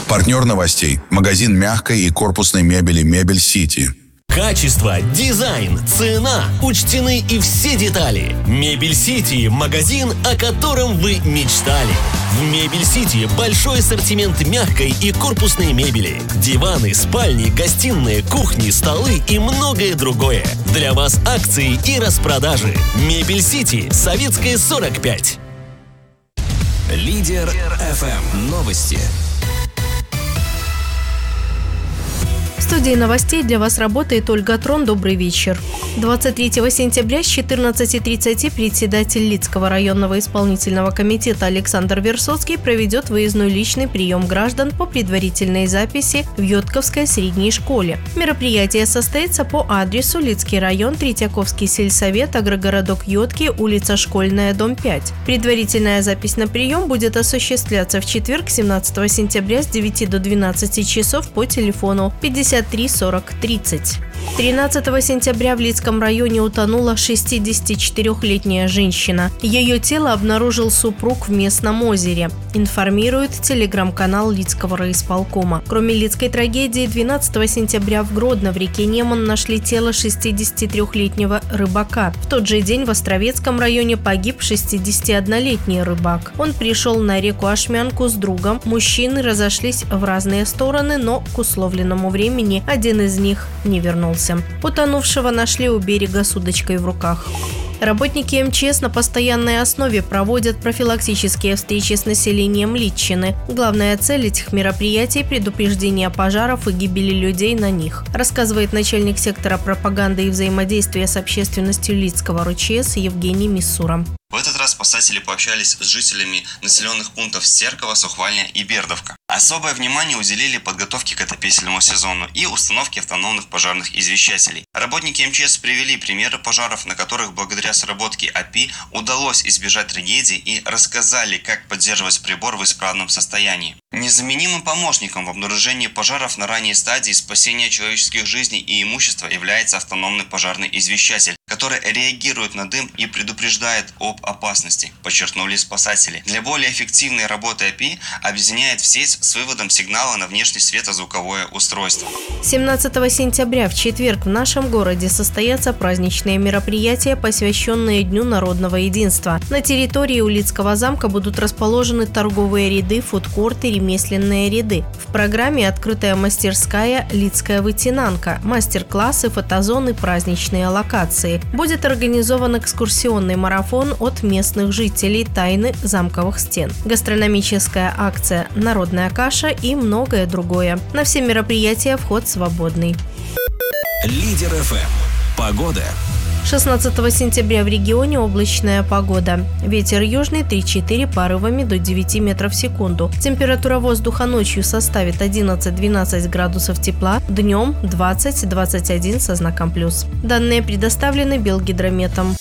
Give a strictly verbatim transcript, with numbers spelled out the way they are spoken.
Партнер новостей – магазин мягкой и корпусной мебели «Мебель Сити». Качество, дизайн, цена, учтены и все детали. Мебель Сити – магазин, о котором вы мечтали. В Мебель Сити большой ассортимент мягкой и корпусной мебели. Диваны, спальни, гостиные, кухни, столы и многое другое. Для вас акции и распродажи. Мебель Сити, Советская, сорок пять. Лидер эф эм. Новости. В студии новостей для вас работает Ольга Трон. Добрый вечер. двадцать третьего сентября с четырнадцати тридцати председатель Лидского районного исполнительного комитета Александр Версоцкий проведет выездной личный прием граждан по предварительной записи в Йотковской средней школе. Мероприятие состоится по адресу Лидский район, Третьяковский сельсовет, агрогородок Йотки, улица Школьная, дом пять. Предварительная запись на прием будет осуществляться в четверг, семнадцатого сентября с девяти до двенадцати часов по телефону пятьдесят три сорок тридцать. тринадцатого сентября в Лидском районе утонула шестидесятичетырёхлетняя женщина. Ее тело обнаружил супруг в местном озере, информирует телеграм-канал Лидского райисполкома. Кроме лидской трагедии, двенадцатого сентября в Гродно в реке Неман нашли тело шестидесятитрёхлетнего рыбака. В тот же день в Островецком районе погиб шестидесятиоднолетний рыбак. Он пришел на реку Ашмянку с другом. Мужчины разошлись в разные стороны, но к условленному времени один из них не вернулся. Утонувшего нашли у берега с удочкой в руках. Работники эм че эс на постоянной основе проводят профилактические встречи с населением Лидщины. Главная цель этих мероприятий – предупреждение пожаров и гибели людей на них, рассказывает начальник сектора пропаганды и взаимодействия с общественностью Лидского эр че эс Евгений Миссура. В этот раз спасатели пообщались с жителями населенных пунктов Стерково, Сухвальня и Бердовка. Особое внимание уделили подготовке к отопительному сезону и установке автономных пожарных извещателей. Работники эм че эс привели примеры пожаров, на которых благодаря сработке эй пи ай удалось избежать трагедий, и рассказали, как поддерживать прибор в исправном состоянии. Незаменимым помощником в обнаружении пожаров на ранней стадии спасения человеческих жизней и имущества является автономный пожарный извещатель, который реагирует на дым и предупреждает об опасности, подчеркнули спасатели. Для более эффективной работы эй пи ай объединяет в сеть с выводом сигнала на внешнее светозвуковое устройство. семнадцатого сентября в четверг в нашем городе состоятся праздничные мероприятия, посвященные Дню народного единства. На территории Улицкого замка будут расположены торговые ряды, фудкорты, ремесленные ряды. В программе открытая мастерская «Лидская вытянанка», мастер-классы, фотозоны, праздничные локации. Будет организован экскурсионный марафон от местных жителей «Тайны замковых стен», гастрономическая акция «Народная каша» и многое другое. На все мероприятия вход свободный. Лидер эф эм. Погода. шестнадцатого сентября в регионе облачная погода. Ветер южный три-четыре порывами до девяти метров в секунду. Температура воздуха ночью составит одиннадцать-двенадцать градусов тепла, днем двадцать-двадцать один со знаком плюс. Данные предоставлены Белгидрометом.